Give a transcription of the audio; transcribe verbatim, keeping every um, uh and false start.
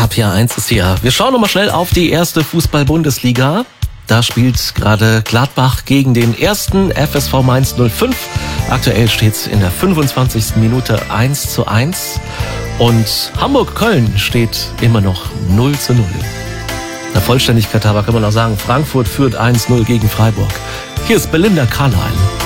R P R eins ist hier. Wir schauen nochmal schnell auf die erste Fußball-Bundesliga. Da spielt gerade Gladbach gegen den ersten F S V Mainz null fünf. Aktuell steht es in der fünfundzwanzigsten Minute eins zu eins. Und Hamburg-Köln steht immer noch null zu null. Der Vollständigkeit halber kann man auch sagen, Frankfurt führt eins null gegen Freiburg. Hier ist Belinda Carlisle.